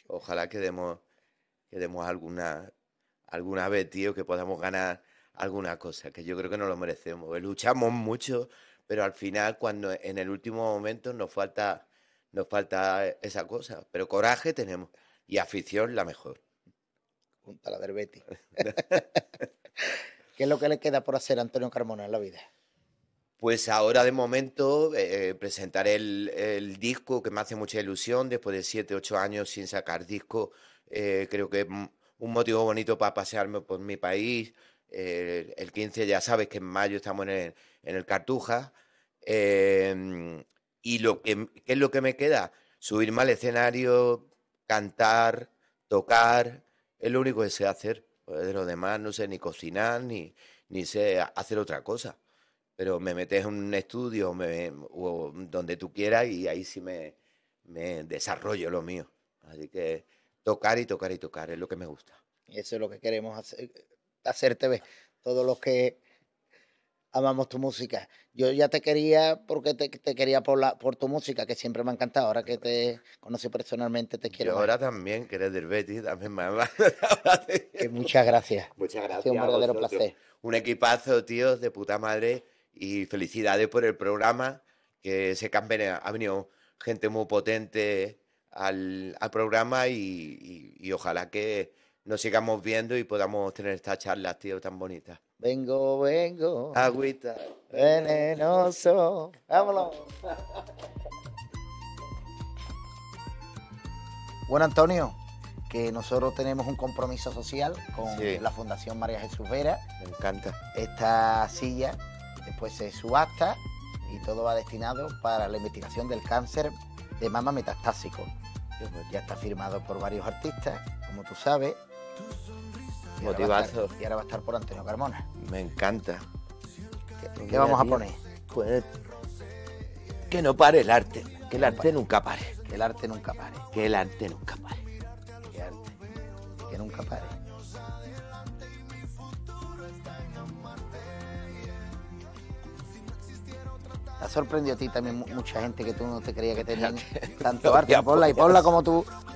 Ojalá que demos alguna vez, tío, que podamos ganar alguna cosa, que yo creo que nos lo merecemos. Luchamos mucho, pero al final, cuando en el último momento nos falta esa cosa. Pero coraje tenemos y afición la mejor. Junto a la del Betis. ¿Qué es lo que le queda por hacer a Antonio Carmona en la vida? Pues ahora de momento presentaré el disco que me hace mucha ilusión después de 7, 8 años sin sacar disco. Creo que es un motivo bonito para pasearme por mi país. El 15 ya sabes que en mayo estamos en el Cartuja. Y ¿qué es lo que me queda? Subirme al escenario, cantar, tocar. Es lo único que sé hacer. Pues de lo demás no sé ni cocinar ni sé hacer otra cosa, pero me metes en un estudio o donde tú quieras y ahí sí me desarrollo lo mío. Así que tocar y tocar y tocar es lo que me gusta. Y eso es lo que queremos hacer, hacerte ver. Todos los que amamos tu música. Yo ya te quería, porque te quería por tu música, que siempre me ha encantado. Ahora que te conocí personalmente, te quiero Yo más. ahora también, que eres del Betis, también Que muchas gracias. Muchas Ha sido un gracias a verdadero vosotros. placer. Un equipazo, tíos, de puta madre. Y felicidades por el programa. Que sé que ha venido gente muy potente al programa y ojalá que nos sigamos viendo y podamos tener estas charlas, tío, tan bonitas. Vengo, vengo, Agüita. venenoso. Vámonos. Bueno, Antonio, que nosotros tenemos un compromiso social con Sí. la Fundación María Jesús Vera. Me encanta. Esta silla después se subasta y todo va destinado para la investigación del cáncer de mama metastásico. Ya está firmado por varios artistas, como tú sabes. Y Motivazo. ahora va a estar por Antonio Carmona. Me encanta. ¿Qué vamos a poner? Pues que no pare el arte. Que el arte nunca pare. Que el arte nunca pare. Que el arte nunca pare. Que arte. Que nunca pare. ¿Te ha sorprendido a ti también mucha gente que tú no te creías que tenían tanto arte? Ponla como tú